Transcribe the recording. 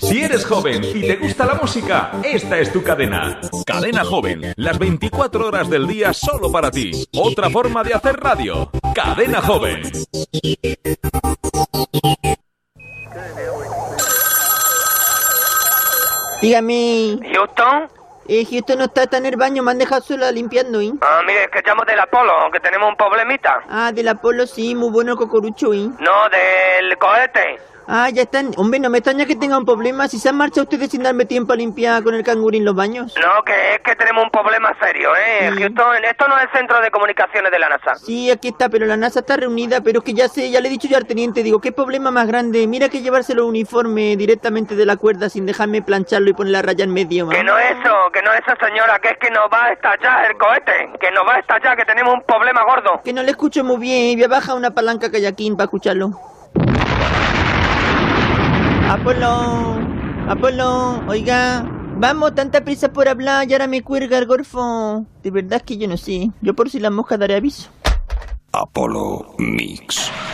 Si eres joven y te gusta la música, esta es tu cadena. Cadena Joven, las 24 horas del día solo para ti. Otra forma de hacer radio. Cadena Joven. Dígame. ¿Houston? Houston no está en el baño, me han dejado sola limpiando, ¿eh? Mire, es que llamo del Apolo, que tenemos un problemita. Del Apolo, sí, muy bueno el cocorucho, ¿eh? No, del cohete. Ya están. Hombre, no me extraña que tenga un problema. Si se han marchado ustedes sin darme tiempo a limpiar con el cangurín los baños. No, que es que tenemos un problema serio, ¿eh? Sí. Houston, esto no es el centro de comunicaciones de la NASA. Sí, aquí está, pero la NASA está reunida, pero es que ya sé, ya le he dicho yo al teniente, digo, ¿qué problema más grande? Mira que llevárselo uniforme directamente de la cuerda sin dejarme plancharlo y poner la raya en medio, ¿no? Que no es eso, señora, que es que nos va a estallar el cohete, que nos va a estallar, que tenemos un problema gordo. Que no le escucho muy bien, voy a bajar una palanca kayakin para escucharlo. Apolo, oiga, vamos, tanta prisa por hablar y ahora me cuelga el gorfo. De verdad es que yo no sé, yo por si la mosca daré aviso. Apolo Mix.